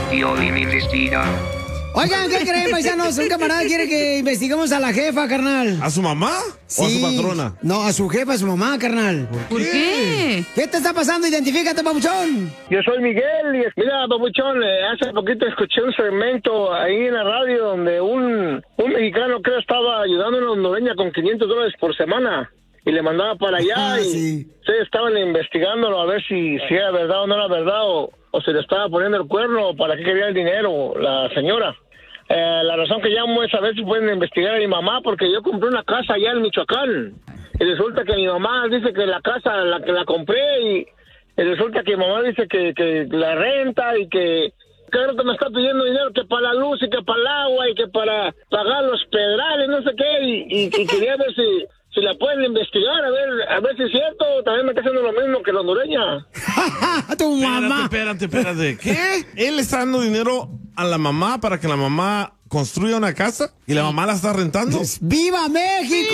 Piolín investiga. Oigan, ¿qué creen, paisanos? Un camarada quiere que investiguemos a la jefa, carnal. ¿A su mamá? Sí. ¿O a su patrona? No, a su jefa, a su mamá, carnal. ¿Por qué? ¿Qué te está pasando? Identifícate, papuchón. Yo soy Miguel y mira, papuchón, hace poquito escuché un segmento ahí en la radio donde un mexicano creo estaba ayudando a una hondureña con $500 por semana y le mandaba para allá y ustedes estaban investigándolo a ver si era verdad o no era verdad o se le estaba poniendo el cuerno o para qué quería el dinero la señora. La razón que llamo es a ver si pueden investigar a mi mamá porque yo compré una casa allá en Michoacán y resulta que mi mamá dice que la casa la que la compré y resulta que mi mamá dice que la renta y que creo que me está pidiendo dinero que para la luz y que para el agua y que para pagar los pedrales, no sé qué y quería ver si la pueden investigar, a ver si es cierto, también me está haciendo lo mismo que la hondureña. Tu mamá. Espérate. ¿Qué? ¿Él está dando dinero a la mamá para que la mamá construya una casa y la mamá la está rentando? ¡Viva México!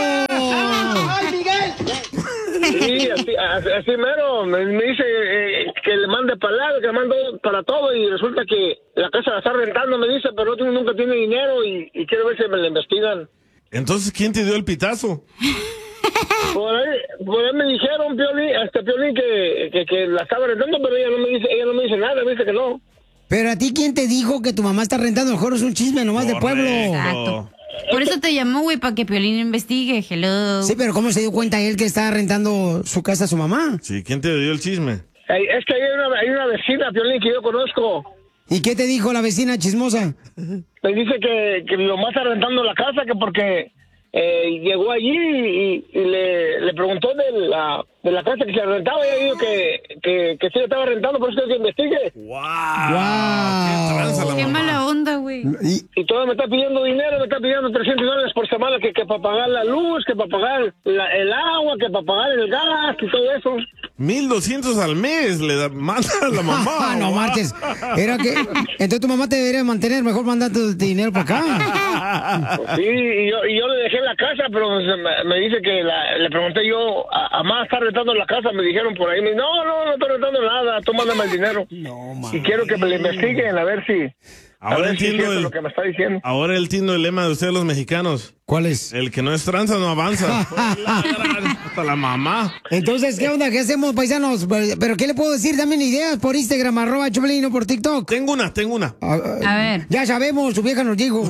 ¡Ay, Miguel! Sí, así mero, me dice que le mande para el lado, que le mande para todo y resulta que la casa la está rentando, me dice, pero nunca tiene dinero y quiero ver si me la investigan. Entonces, ¿quién te dio el pitazo? Por ahí me dijeron, Piolín, que la estaba rentando, pero ella no me dice nada, me dice que no. Pero a ti, ¿quién te dijo que tu mamá está rentando? A lo mejor es un chisme nomás de pueblo. Exacto. Por eso te llamó, güey, para que Piolín investigue. Hello. Sí, pero ¿cómo se dio cuenta él que está rentando su casa a su mamá? Sí, ¿quién te dio el chisme? Es que hay una vecina, Piolín, que yo conozco. ¿Y qué te dijo la vecina chismosa? Me dice que mi mamá está rentando la casa, que porque llegó allí y le preguntó de la casa que se rentaba y ella dijo que sí la estaba rentando, por eso que investigue. ¡Wow! ¡Qué tranza la Qué mamá! mala onda, güey. Y todo me está pidiendo dinero, me está pidiendo $300 por semana, que para pagar la luz, que para pagar el agua, que para pagar el gas y todo eso. 1,200 al mes le manda a la mamá. No marches. Era que entonces tu mamá te debería mantener, mejor mandarte dinero para acá. Sí, y yo le dejé la casa, pero me dice que le pregunté yo, a más está rentando la casa, me dijeron por ahí, no estoy rentando nada, tú mándame el dinero. Y quiero que me lo investiguen, a ver si... Ahora entiendo lo que me está diciendo. Ahora entiendo el lema de ustedes los mexicanos. ¿Cuál es? El que no es tranza no avanza. Hasta la mamá. Entonces, ¿qué onda? ¿Qué hacemos, paisanos? ¿Pero qué le puedo decir? Dame ideas por Instagram, @Choplin o por TikTok. Tengo una. A ver. Ya sabemos, su vieja nos dijo.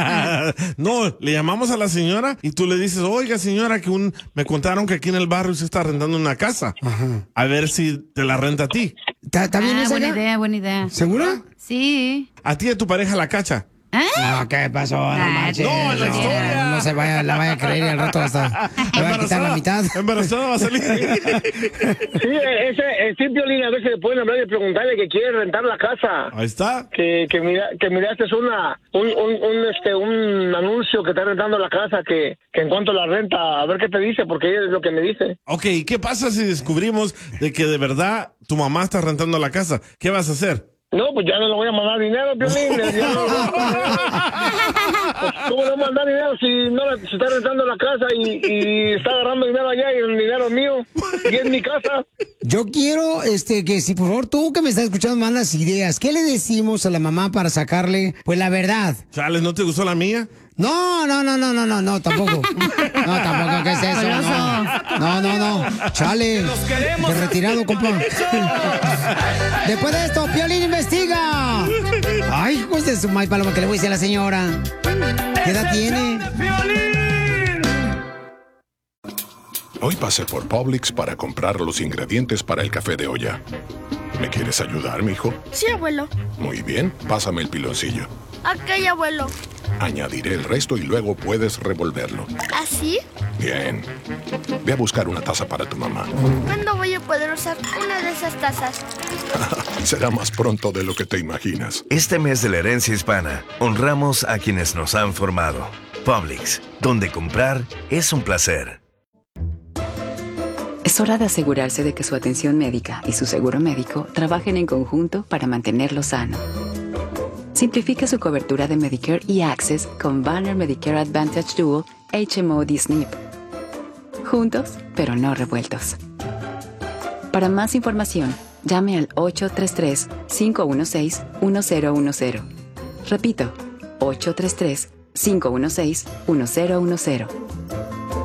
No, le llamamos a la señora y tú le dices, oiga señora, que me contaron que aquí en el barrio se está rentando una casa. Ajá. A ver si te la renta a ti. ¿Está bien esa buena idea. ¿Segura? Sí. A ti y a tu pareja la cacha. No, ¿qué pasó? No marches. No, la historia. No se la vaya a creer y al rato hasta le va a quitar la mitad. Embarazada va a salir. Sí, sí, Piolín, a veces le pueden hablar y preguntarle que quiere rentar la casa. Ahí está. Que miraste un anuncio que está rentando la casa, que en cuanto la renta, a ver qué te dice, porque ella es lo que me dice. Ok, ¿qué pasa si descubrimos de que de verdad tu mamá está rentando la casa? ¿Qué vas a hacer? No, pues ya no le voy a mandar dinero, Piolín. ¿Cómo le voy a mandar dinero si se está rentando la casa y está agarrando dinero allá y el dinero es mío y es mi casa? Yo quiero que si por favor tú que me estás escuchando mandas ideas. ¿Qué le decimos a la mamá para sacarle pues la verdad? Chales, ¿no te gustó la mía? No, tampoco. No, tampoco, ¿qué es eso? No. Chale. De retirado, compa. Después de esto, Piolín investiga. Ay, hijos de su maíz paloma, que le voy a decir a la señora. ¿Qué edad tiene? Hoy pasé por Publix para comprar los ingredientes para el café de olla. ¿Me quieres ayudar, mijo? Sí, abuelo. Muy bien, pásame el piloncillo. Ok, abuelo. Añadiré el resto y luego puedes revolverlo. ¿Así? Bien. Ve a buscar una taza para tu mamá. ¿Cuándo voy a poder usar una de esas tazas? Será más pronto de lo que te imaginas. Este mes de la herencia hispana, honramos a quienes nos han formado. Publix, donde comprar es un placer. Es hora de asegurarse de que su atención médica y su seguro médico trabajen en conjunto para mantenerlo sano. Simplifique su cobertura de Medicare y Access con Banner Medicare Advantage Dual HMO D-SNP. Juntos, pero no revueltos. Para más información, llame al 833-516-1010. Repito, 833-516-1010.